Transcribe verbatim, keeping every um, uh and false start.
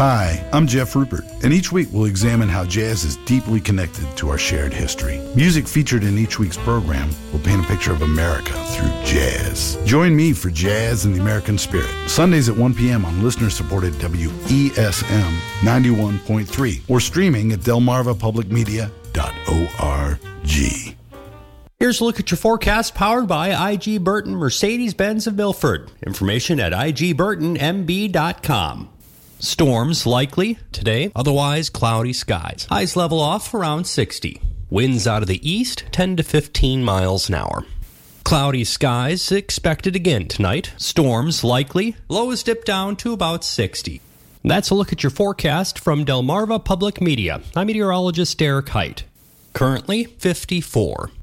Hi, I'm Jeff Rupert, and each week we'll examine how jazz is deeply connected to our shared history. Music featured in each week's program will paint a picture of America through jazz. Join me for Jazz and the American Spirit, Sundays at one p.m. on listener-supported W E S M ninety-one point three or streaming at delmarva public media dot org. Here's a look at your forecast powered by I G. Burton, Mercedes-Benz of Milford. Information at I G burton M B dot com. Storms likely today, otherwise cloudy skies. Highs level off around sixty. Winds out of the east, ten to fifteen miles an hour. Cloudy skies expected again tonight. Storms likely. Lows dip down to about sixty. That's a look at your forecast from Delmarva Public Media. I'm meteorologist Derek Height. Currently fifty-four.